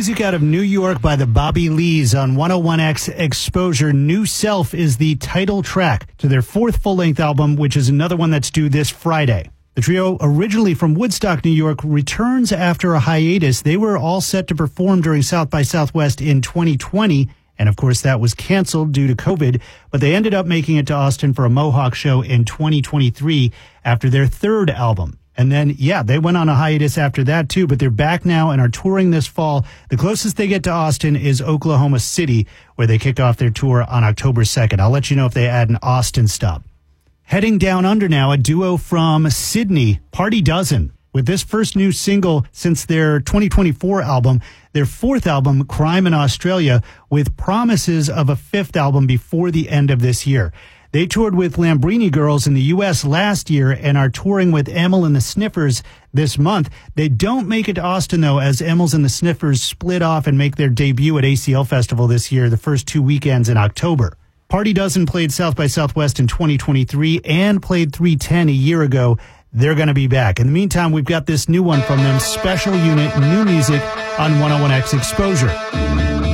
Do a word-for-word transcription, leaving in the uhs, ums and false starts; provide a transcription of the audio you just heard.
music out of New York by the Bobby Lees on one oh one X Exposure. New Self is the title track to their fourth full-length album, which is another one that's due this Friday. The trio, originally from Woodstock, New York, returns after a hiatus. They were all set to perform during South by Southwest in twenty twenty, and of course that was canceled due to COVID, but they ended up making it to Austin for a Mohawk show in twenty twenty-three after their third album. And then, yeah, they went on a hiatus after that too, but they're back now and are touring this fall. The closest they get to Austin is Oklahoma City, where they kick off their tour on October second. I'll let you know if they add an Austin stop. Heading down under now, a duo from Sydney, Party Dozen, with this first new single since their twenty twenty-four album, their fourth album, Crime in Australia, with promises of a fifth album before the end of this year. They toured with Lambrini Girls in the U S last year and are touring with Emil and the Sniffers this month. They don't make it to Austin, though, as Emils and the Sniffers split off and make their debut at A C L Festival this year, the first two weekends in October. Party Dozen played South by Southwest in twenty twenty-three and played three ten a year ago. They're going to be back. In the meantime, we've got this new one from them, Special Unit, new music on one oh one X Exposure.